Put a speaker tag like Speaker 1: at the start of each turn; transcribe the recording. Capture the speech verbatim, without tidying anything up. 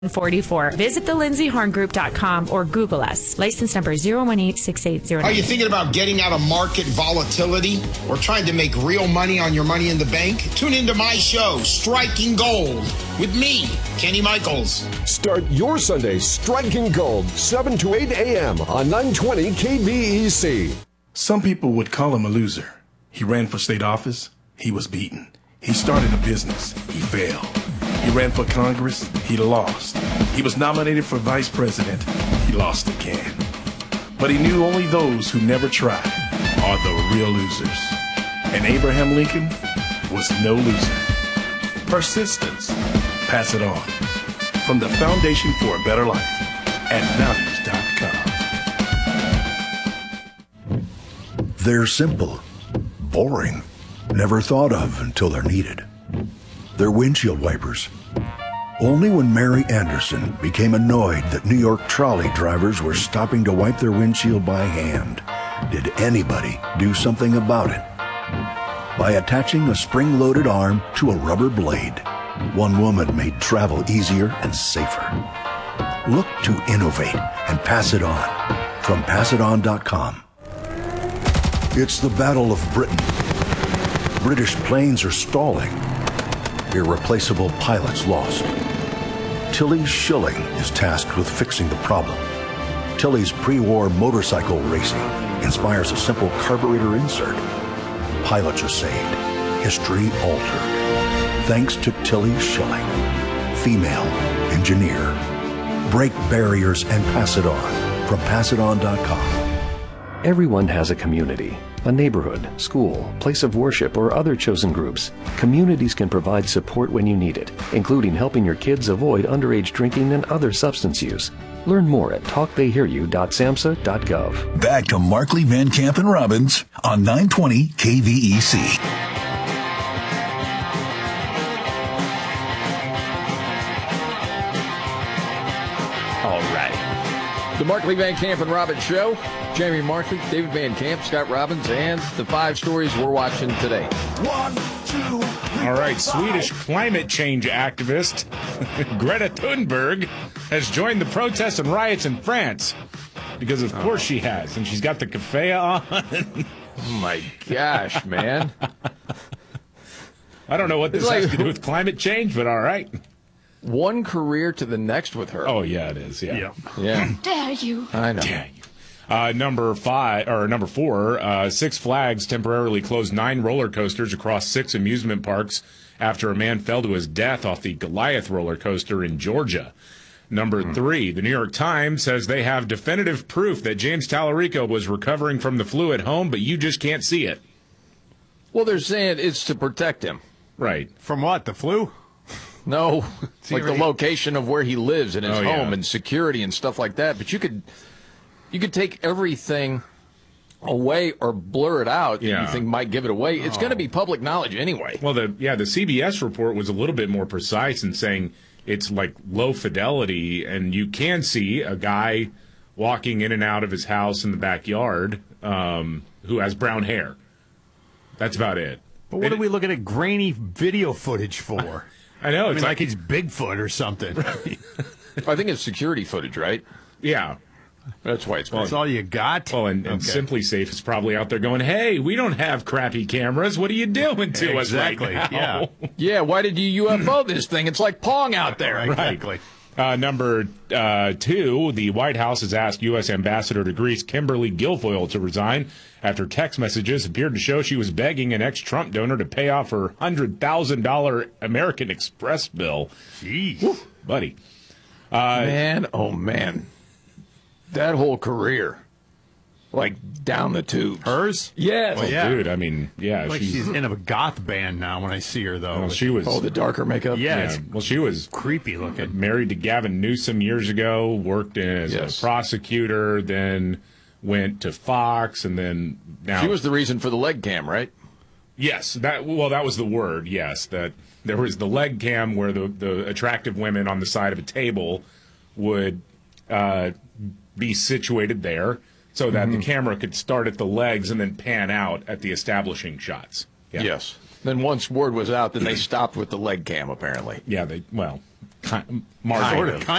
Speaker 1: forty-four. Visit the lindsay horn group dot com or Google us. License number zero one eight six eight zero nine.
Speaker 2: Are you thinking about getting out of market volatility or trying to make real money on your money in the bank? Tune into my show, Striking Gold, with me, Kenny Michaels.
Speaker 3: Start your Sunday striking gold, seven to eight a.m. on nine twenty K V E C.
Speaker 4: Some people would call him a loser. He ran for state office. He was beaten. He started a business. He failed. He ran for Congress. He lost. He was nominated for vice president. He lost again. But he knew only those who never try are the real losers. And Abraham Lincoln was no loser. Persistence. Pass it on. From the Foundation for a Better Life at values dot com.
Speaker 5: They're simple, boring, never thought of until they're needed. They're windshield wipers. Only when Mary Anderson became annoyed that New York trolley drivers were stopping to wipe their windshield by hand did anybody do something about it. By attaching a spring-loaded arm to a rubber blade, one woman made travel easier and safer. Look to innovate and pass it on from pass it on dot com. It's the Battle of Britain. British planes are stalling. Irreplaceable pilots lost. Tilly Schilling is tasked with fixing the problem. Tilly's pre-war motorcycle racing inspires a simple carburetor insert. Pilots are saved. History altered. Thanks to Tilly Schilling. Female engineer. Break barriers and pass it on from pass it on dot com.
Speaker 6: Everyone has a community, a neighborhood, school, place of worship, or other chosen groups. Communities can provide support when you need it, including helping your kids avoid underage drinking and other substance use. Learn more at talk they hear you dot samhsa dot gov.
Speaker 7: Back to Markley, Van Camp, and Robbins on nine twenty K V E C.
Speaker 8: All right. The Markley, Van Camp, and Robbins Show. Jamie Markley, David Van Camp, Scott Robbins, and the five stories we're watching today.
Speaker 9: One, two, three, All right, Swedish climate change activist Greta Thunberg has joined the protests and riots in France. Because of course she has, and she's got the keffiyeh on.
Speaker 8: Oh my gosh, man.
Speaker 9: I don't know what this
Speaker 8: like,
Speaker 9: has to do with climate change, but all right.
Speaker 8: One career to the next with her.
Speaker 9: Oh, yeah, it is, yeah.
Speaker 8: Yeah. yeah.
Speaker 10: Dare you.
Speaker 8: I know.
Speaker 9: Dare you. Uh, number five or number four, uh, Six Flags temporarily closed nine roller coasters across six amusement parks after a man fell to his death off the Goliath roller coaster in Georgia. Number hmm. three, the New York Times says they have definitive proof that James Tallarico was recovering from the flu at home, but you just can't see it.
Speaker 8: Well, they're saying it's to protect him.
Speaker 9: Right.
Speaker 11: From what? The flu?
Speaker 8: No, like the location of where he lives in his
Speaker 9: oh,
Speaker 8: home
Speaker 9: yeah.
Speaker 8: and security and stuff like that. But you could. You could take everything away or blur it out
Speaker 9: yeah.
Speaker 8: that you think might give it away. It's oh. going to be public knowledge anyway.
Speaker 9: Well, the yeah, the C B S report was a little bit more precise in saying it's like low fidelity, and you can see a guy walking in and out of his house in the backyard um, who has brown hair. That's about it.
Speaker 11: But what
Speaker 9: it,
Speaker 11: are we looking at grainy video footage for?
Speaker 9: I know.
Speaker 11: I
Speaker 9: It's
Speaker 11: mean,
Speaker 9: like,
Speaker 11: like he's Bigfoot or something.
Speaker 8: I think it's security footage, right?
Speaker 9: Yeah.
Speaker 8: That's why it's.
Speaker 11: That's all you got.
Speaker 9: Well, and, and
Speaker 11: okay.
Speaker 9: Simply Safe is probably out there going, "Hey, we don't have crappy cameras. What are you doing to
Speaker 11: exactly.
Speaker 9: us right now?"
Speaker 11: Yeah.
Speaker 8: Yeah. Why did you U F O this thing? It's like Pong out there.
Speaker 9: Right.
Speaker 11: Exactly.
Speaker 9: Uh, number uh, two, the White House has asked U S Ambassador to Greece Kimberly Guilfoyle to resign after text messages appeared to show she was begging an ex-Trump donor to pay off her one hundred thousand dollars American Express bill.
Speaker 11: Jeez.
Speaker 9: Woo, buddy. Uh,
Speaker 8: man, oh, man. That whole career, like down the tubes.
Speaker 11: Hers?
Speaker 8: Yes.
Speaker 9: Well,
Speaker 11: yeah.
Speaker 9: dude, I mean, yeah.
Speaker 11: Like she's, she's in a goth band now when I see her, though.
Speaker 9: Well, she was.
Speaker 8: Oh, the darker makeup?
Speaker 11: Yeah.
Speaker 9: yeah. Well, she was
Speaker 11: creepy looking.
Speaker 9: Married to Gavin Newsom years ago, worked as
Speaker 8: yes.
Speaker 9: a prosecutor, then went to Fox, and then now.
Speaker 8: She was the reason for the leg cam, right?
Speaker 9: Yes. That Well, that was the word, yes. That there was the leg cam where the, the attractive women on the side of a table would uh, be situated there so that mm-hmm. the camera could start at the legs and then pan out at the establishing shots. Yeah.
Speaker 8: Yes. Then once word was out, then they stopped with the leg cam, apparently.
Speaker 9: Yeah, they well, Ki- marginally.
Speaker 11: Sort of.